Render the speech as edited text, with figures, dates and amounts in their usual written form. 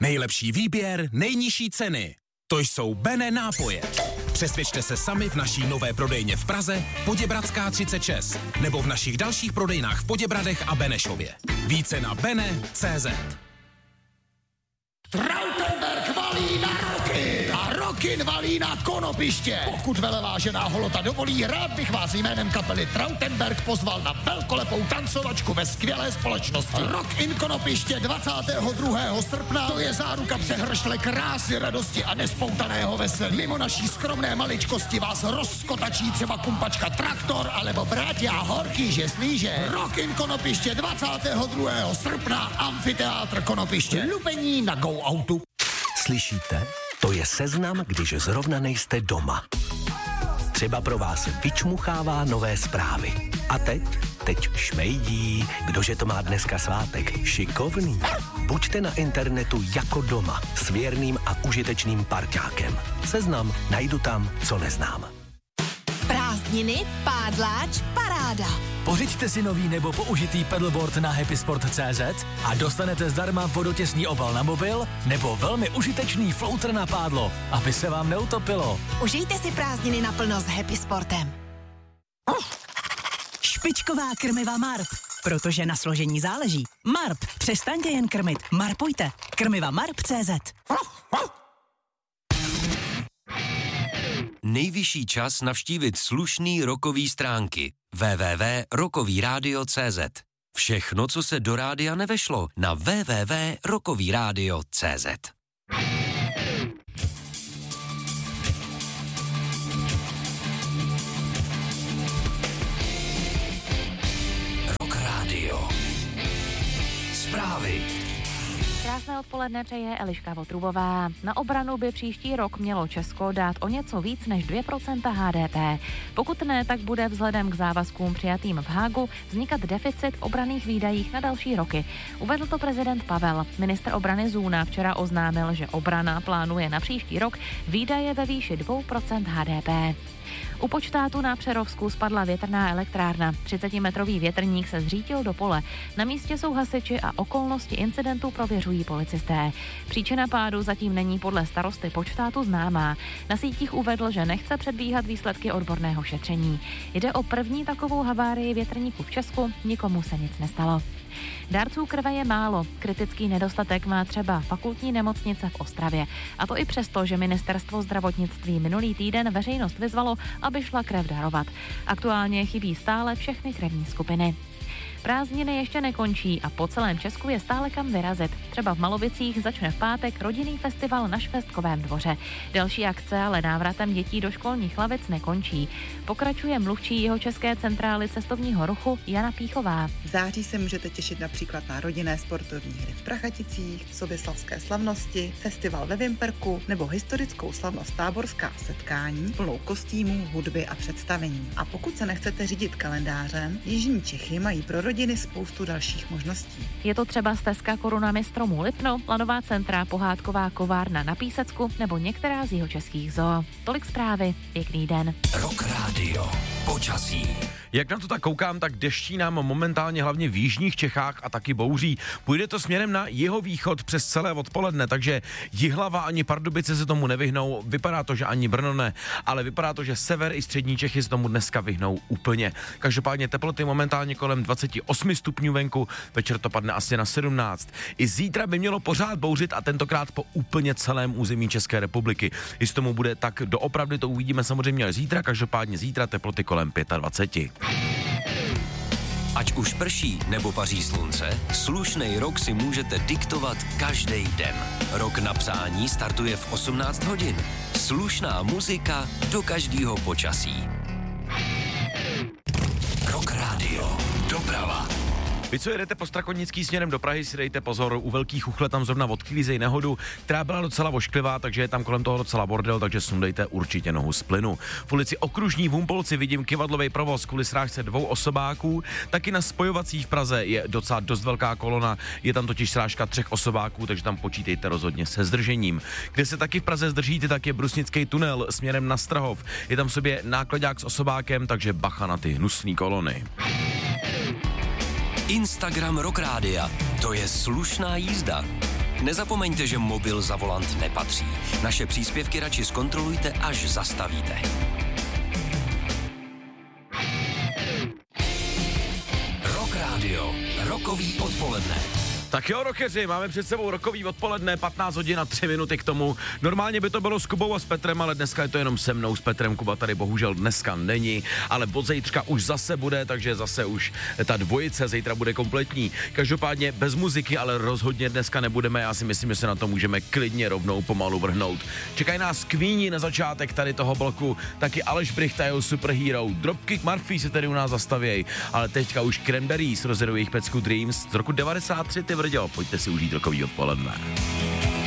Nejlepší výběr, nejnižší ceny. To jsou Bene nápoje. Přesvědčte se sami v naší nové prodejně v Praze, Poděbradská 36, nebo v našich dalších prodejnách v Poděbradech a Benešově. Více na bene.cz. Trautenberg valí na Rokin a Rokin valí na Konopiště. Pokud velevážená holota dovolí, rád bych vás jménem kapely Trautenberg pozval na velkolepou tancovačku ve skvělé společnosti. Rock in Konopiště 22. srpna, to je záruka přehršle krásy, radosti a nespoutaného veselí. Mimo naší skromné maličkosti vás rozkotačí třeba kumpačka Traktor alebo Bráťa Horký žeslíže. Rock in Konopiště 22. srpna, Amfiteátr Konopiště. Lupení na Go Autu. Slyšíte? To je seznam, když zrovna nejste doma. Třeba pro vás vyčmuchává nové zprávy. A teď šmejdí, kdože to má dneska svátek. Šikovný. Buďte na internetu jako doma s věrným a užitečným parťákem. Seznam najdu tam, co neznám. Prázdniny, pádláč, paráda. Pořiďte si nový nebo použitý pedalboard na happysport.cz a dostanete zdarma vodotěsný obal na mobil nebo velmi užitečný floater na pádlo, aby se vám neutopilo. Užijte si prázdniny naplno s Happy Sportem. Špičková krmiva Marp, protože na složení záleží. Marp, přestaňte jen krmit, marpujte. Krmiva Marp.cz. Nejvyšší čas navštívit slušný rockový stránky www.rockovyradio.cz. Všechno, co se do rádia nevešlo, na www.rockovyradio.cz. Rock Radio. Zprávy. Krásné odpoledne přeje Eliška Votrubová. Na obranu by příští rok mělo Česko dát o něco víc než 2% HDP. Pokud ne, tak bude vzhledem k závazkům přijatým v Hágu vznikat deficit v obranných výdajích na další roky. Uvedl to prezident Pavel. Ministr obrany Zůna včera oznámil, že obrana plánuje na příští rok výdaje ve výši 2% HDP. U počtátu na Přerovsku spadla větrná elektrárna. 30-metrový větrník se zřítil do pole. Na místě jsou hasiči a okolnosti incidentu prověřují policisté. Příčina pádu zatím není podle starosty počtátu známá. Na sítích uvedl, že nechce předbíhat výsledky odborného šetření. Jde o první takovou havárii větrníku v Česku, nikomu se nic nestalo. Dárců krve je málo. Kritický nedostatek má třeba fakultní nemocnice v Ostravě. A to i přesto, že ministerstvo zdravotnictví minulý týden veřejnost vyzvalo, aby šla krev darovat. Aktuálně chybí stále všechny krevní skupiny. Prázdniny ještě nekončí a po celém Česku je stále kam vyrazit. Třeba v Malovicích začne v pátek rodinný festival na Švestkovém dvoře. Další akce ale návratem dětí do školních lavic nekončí. Pokračuje mluvčí Jihočeské centrály cestovního ruchu Jana Píchová. V září se můžete těšit například na rodinné sportovní hry v Prachaticích, soběslavské slavnosti, festival ve Vimperku nebo historickou slavnost Táborská setkání plnou kostýmů, hudby a představení. A pokud se nechcete řídit kalendářem, jižní Čechy mají pro rodiny spoustu dalších možností. Je to třeba stezka korunami stromů Lipno, lanová centra, pohádková kovárna na Písecku nebo některá z jihočeských zoo. Tolik zprávy, pěkný den. Rock Radio. Počasí. Jak na to tak koukám, tak deští nám momentálně hlavně v jižních Čechách a taky bouří. Půjde to směrem na jihovýchod přes celé odpoledne, takže Jihlava ani Pardubice se tomu nevyhnou. Vypadá to, že ani Brno ne, ale vypadá to, že sever i střední Čechy se tomu dneska vyhnou úplně. Každopádně teploty momentálně kolem 28 stupňů venku, večer to padne asi na 17. I zítra by mělo pořád bouřit a tentokrát po úplně celém území České republiky. Jestli tomu bude tak doopravdy, to uvidíme samozřejmě zítra, každopádně zítra teploty kolem 25. Ať už prší nebo paří slunce, slušnej rok si můžete diktovat každý den. Rok na přání startuje v 18 hodin. Slušná muzika do každého počasí. Rock Radio. Doprava. Vy, co jedete po Strakonický směrem do Prahy, si dejte pozor, u Velkých Uchle tam zrovna odklízej nehodu, která byla docela ošklivá, takže je tam kolem toho docela bordel, takže sundejte určitě nohu z plynu. V ulici Okružní v Humpolci vidím kyvadlový provoz kvůli srážce 2 osobáků, taky na spojovací v Praze je docela dost velká kolona, je tam totiž srážka 3 osobáků, takže tam počítejte rozhodně se zdržením. Kde se taky v Praze zdržíte, tak je Brusnický tunel směrem na Strahov. Je tam v sobě nákladák s osobákem, takže bacha na ty hnusný kolony. Instagram Rock Rádia. To je slušná jízda. nezapomeňte, že mobil za volant nepatří. Naše příspěvky radši zkontrolujte, až zastavíte. Rock Radio. Rokový odpoledne. Tak jo, rockeři, máme před sebou rokový odpoledne, 15 hodin a 3 minuty k tomu. Normálně by to bylo s Kubou a s Petrem, ale dneska je to jenom se mnou, s Petrem. Kuba tady bohužel dneska není, ale od zítřka už zase bude, takže zase už ta dvojice zítra bude kompletní. Každopádně bez muziky, ale rozhodně dneska nebudeme, já si myslím, že se na to můžeme klidně rovnou pomalu vrhnout. Čekají nás Queeni na začátek tady toho bloku, taky Aleš Brychta a jeho Superhero, Dropkick Murphy se tady u nás zastavějí, ale teďka už Cranberries rozjedou jejich pecku Dreams z roku 93, ty vrděl, pojďte si užít rokový odpoledne.